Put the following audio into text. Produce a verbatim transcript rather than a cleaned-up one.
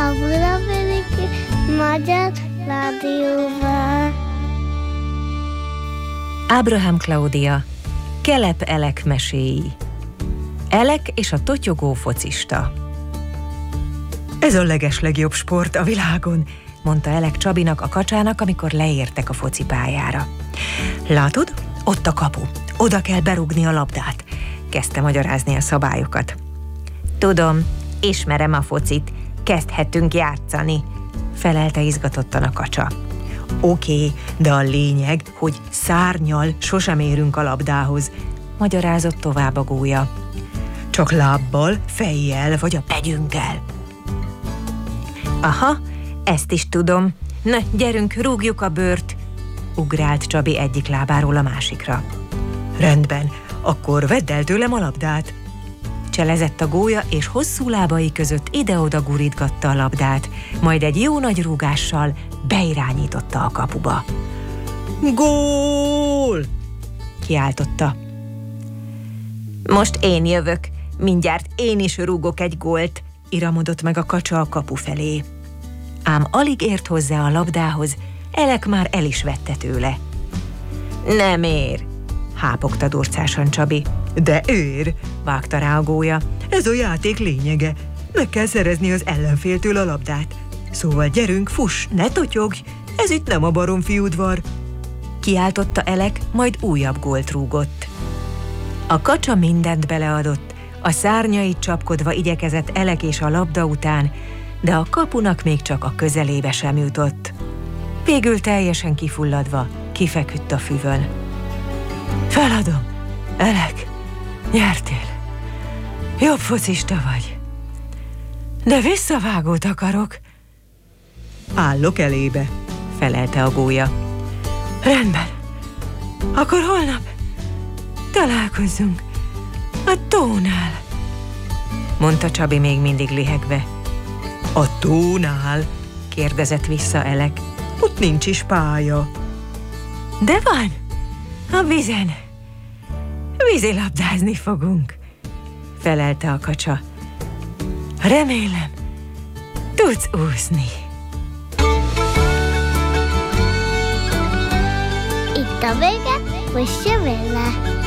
a Budapesti Magyar Rádióban. Ábrahám Klaudia, Kelep Elek meséi. Elek és a totyogó focista. Ez a legeslegjobb sport a világon, mondta Elek Csabinak, a kacsának, amikor leértek a focipályára. Látod? Ott a kapu. Oda kell berúgni a labdát, kezdte magyarázni a szabályokat. Tudom, ismerem a focit, kezdhetünk játszani, felelte izgatottan a kacsa. Oké, de a lényeg, hogy szárnnyal sosem érünk a labdához, magyarázott tovább a gólya. Csak lábbal, fejjel vagy a pegyünkkel. Aha, ezt is tudom. Na, gyerünk, rúgjuk a bőrt, ugrált Csabi egyik lábáról a másikra. Rendben, akkor vedd el tőlem a labdát, cselezett a gólya, és hosszú lábai között ide-oda gurítgatta a labdát, majd egy jó nagy rúgással beirányította a kapuba. Gól! Kiáltotta. Most én jövök, mindjárt én is rúgok egy gólt, iramodott meg a kacsa a kapu felé. Ám alig ért hozzá a labdához, Elek már el is vette tőle. Nem ér, hápogta durcásan Csabi. De ér, vágta rá a gólya. Ez a játék lényege. Meg kell szerezni az ellenféltől a labdát. Szóval gyerünk, fuss, ne totyogj, ez itt nem a baromfi udvar. Kiáltotta Elek, majd újabb gólt rúgott. A kacsa mindent beleadott, a szárnyait csapkodva igyekezett Elek és a labda után, de a kapunak még csak a közelébe sem jutott. Végül teljesen kifulladva kifeküdt a füvön. Feladom, Elek, nyertél. Jobb focista vagy. De visszavágót akarok. Állok elébe, felelte a gólya. Rendben. Akkor holnap találkozzunk a tónál, mondta Csabi még mindig lihegve. A tónál? Kérdezett vissza Elek. Ott nincs is pálya. De van, a vízen. Vízilabdázni fogunk, felelte a kacsa. Remélem, tudsz úszni. Itt a vége, most jön vele.